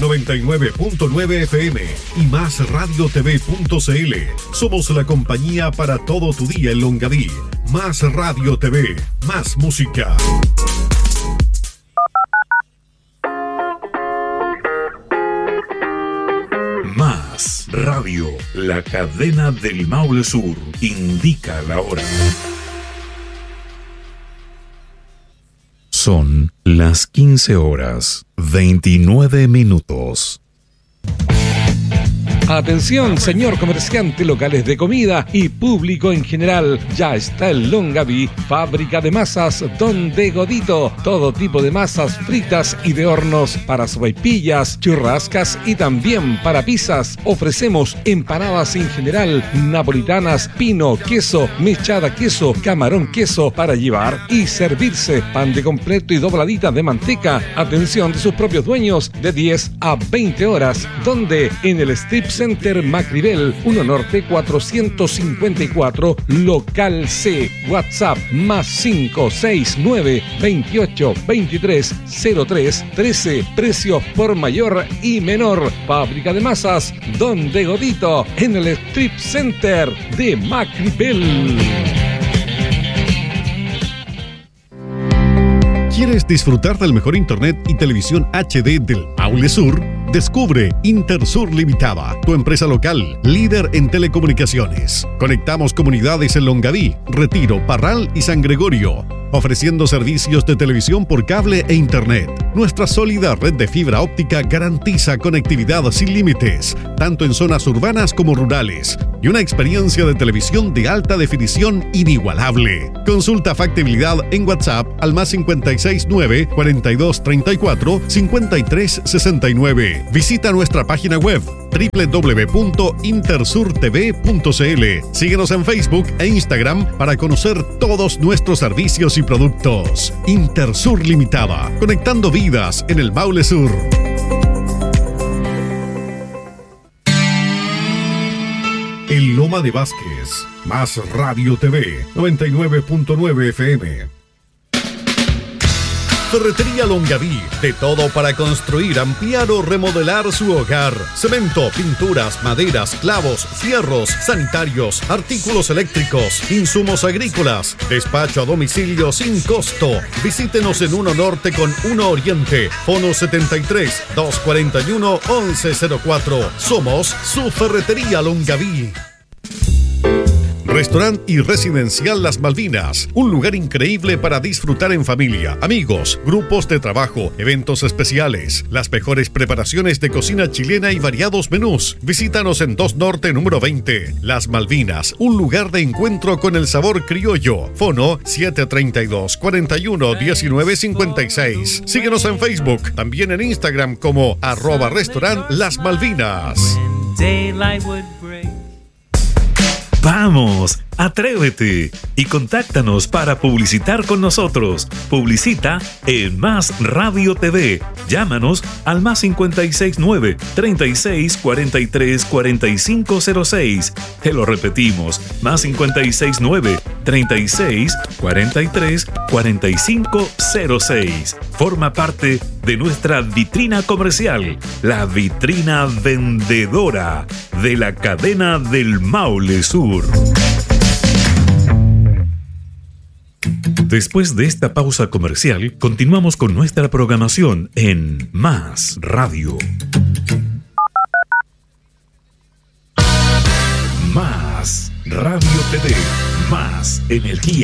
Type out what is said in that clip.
99.9 FM y MásRadioTV.cl. Somos la compañía para todo tu día en Longaví. Más Radio TV, más música. Más Radio, la cadena del Maule Sur, indica la hora. Son las 15 horas, 29 minutos. Atención, señor comerciante, locales de comida y público en general. Ya está en Longaví, fábrica de masas Don de Godito. Todo tipo de masas fritas y de hornos para sopaipillas, churrascas y también para pizzas. Ofrecemos empanadas en general, napolitanas, pino, queso, mechada queso, camarón queso para llevar y servirse. Pan de completo y dobladitas de manteca. Atención de sus propios dueños de 10 a 20 horas. Donde en el Strip Center Macribel, 1 Norte 454, local C. WhatsApp más 569 28 23 03 13. Precios por mayor y menor. Fábrica de masas Don de Godito en el Strip Center de Macribel. ¿Quieres disfrutar del mejor internet y televisión HD del Maule Sur? Descubre Intersur Limitada, tu empresa local, líder en telecomunicaciones. Conectamos comunidades en Longaví, Retiro, Parral y San Gregorio, ofreciendo servicios de televisión por cable e internet. Nuestra sólida red de fibra óptica garantiza conectividad sin límites, tanto en zonas urbanas como rurales, y una experiencia de televisión de alta definición inigualable. Consulta factibilidad en WhatsApp al más 569 4234 5369. Visita nuestra página web www.intersurtv.cl. Síguenos en Facebook e Instagram para conocer todos nuestros servicios y productos. Intersur Limitada, conectando vidas en el Maule Sur. En Loma de Vázquez, Más Radio TV, 99.9 FM. Ferretería Longaví, de todo para construir, ampliar o remodelar su hogar. Cemento, pinturas, maderas, clavos, fierros, sanitarios, artículos eléctricos, insumos agrícolas, despacho a domicilio sin costo. Visítenos en 1 Norte con 1 Oriente, Fono 73 241 1104. Somos su Ferretería Longaví. Restaurante y Residencial Las Malvinas, un lugar increíble para disfrutar en familia, amigos, grupos de trabajo, eventos especiales, las mejores preparaciones de cocina chilena y variados menús. Visítanos en 2 Norte número 20, Las Malvinas, un lugar de encuentro con el sabor criollo. Fono 732 41 19 56. Síguenos en Facebook, también en Instagram como @restaurant Las Malvinas. ¡Vamos! ¡Atrévete! Y contáctanos para publicitar con nosotros. Publicita en Más Radio TV. Llámanos al más 569 36 43 4506. Te lo repetimos, más 569 36 43 4506. Forma parte de nuestra vitrina comercial, la vitrina vendedora de la cadena del Maule Sur. Después de esta pausa comercial, continuamos con nuestra programación en Más Radio. Más Radio TV, más energía.